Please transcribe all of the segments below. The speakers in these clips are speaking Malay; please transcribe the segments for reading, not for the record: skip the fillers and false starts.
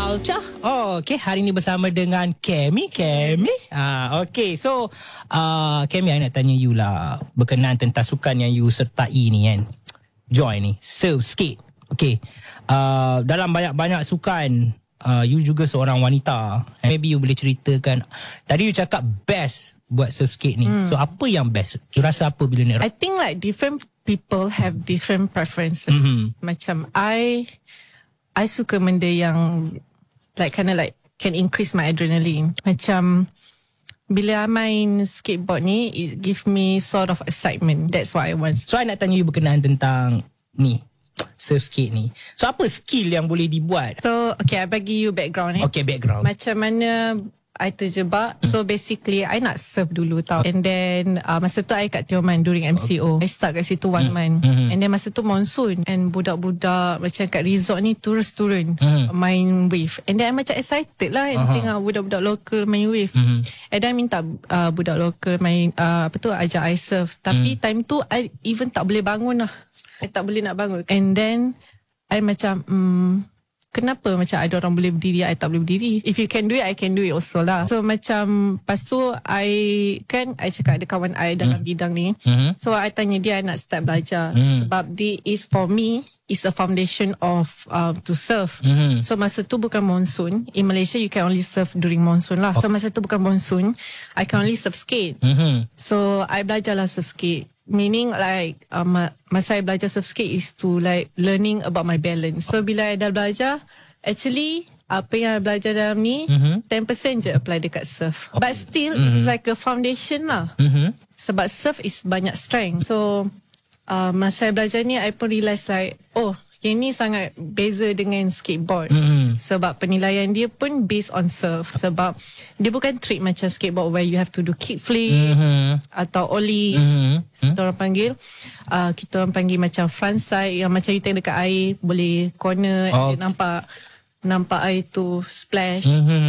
Culture. Okay, hari ni bersama dengan Kemi. Okay, so Kemi, I nak tanya you lah berkenaan tentang sukan yang you sertai ni kan. Join ni, surf skate. Okay, dalam banyak-banyak sukan, you juga seorang wanita. Maybe you boleh ceritakan, tadi you cakap best buat surf skate ni. So apa yang best? You rasa apa bila ni? I think like different people have different preferences. Macam I suka benda yang like kind of like can increase my adrenaline. Macam bila I main skateboard ni, it give me sort of excitement. That's what I want. So I nak tanya you berkenaan tentang ni, surf skate ni. So apa skill yang boleh dibuat? So okay, I bagi you background Okay, background. Macam mana I terjebak. So basically I nak surf dulu tau. And then masa tu I kat Tioman during MCO. I start kat situ 1 month. And then masa tu monsoon. And budak-budak macam kat resort ni terus turun main wave. And then I macam excited lah tengok budak-budak local main wave. And then I minta budak local main ajak I surf. Tapi time tu I even tak boleh bangun lah. I tak boleh nak bangun. And then I macam kenapa macam ada orang boleh berdiri, I tak boleh berdiri. If you can do it, I can do it also lah. So macam lepas tu I cakap ada kawan I dalam bidang ni. So I tanya dia, I nak start belajar. Sebab this is for me is a foundation of to surf. So masa tu bukan monsoon. In Malaysia you can only surf during monsoon lah. So masa tu bukan monsoon, I can only surf skate. So I belajar lah surf skate. Meaning like masa I belajar surf skate is to like learning about my balance. So bila I dah belajar, actually apa yang I belajar dalam ni 10% je apply dekat surf. But still it's like a foundation lah. Sebab surf is banyak strength. So masa I belajar ni, I pun realise like, oh, yang ni sangat beza dengan skateboard. Sebab penilaian dia pun based on surf. Sebab dia bukan trick macam skateboard where you have to do kickflip atau ollie. Kita orang panggil kita orang panggil macam frontside, yang macam you tengok dekat air boleh corner and nampak air tu splash.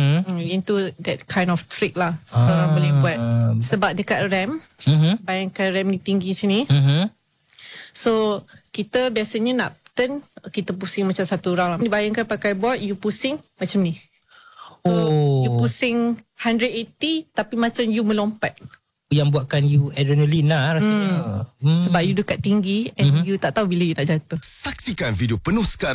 Itu that kind of trick lah kita orang boleh buat. Sebab dekat ramp, bayangkan ramp ni tinggi sini. So kita biasanya nak turn, kita pusing macam satu round. Bayangkan pakai board, you pusing macam ni. So you pusing 180 tapi macam you melompat. Yang buatkan you adrenaline lah rasanya. Sebab you dekat tinggi and you tak tahu bila you nak jatuh. Saksikan video penuh sekarang.